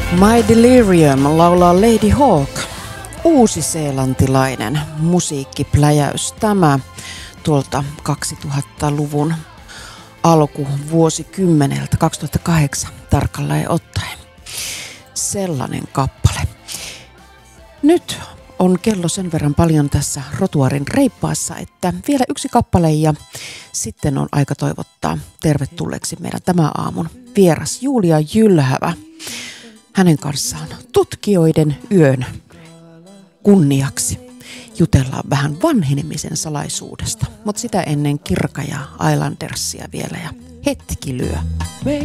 My Delirium laulaa Lady Hawk. Uusi-seelantilainen musiikkipläjäys tämä tuolta 2000-luvun alkuvuosikymmeneltä, 2008 tarkalleen ottaen. Sellainen kappale. Nyt on kello sen verran paljon tässä rotuarin reippaassa, että vielä yksi kappale ja sitten on aika toivottaa tervetulleeksi meidän tämän aamun vieras Julia Jylhävä. Hänen kanssaan tutkijoiden yön kunniaksi jutellaan vähän vanhenemisen salaisuudesta, mutta sitä ennen Kirka ja Islandersia vielä ja hetki lyö.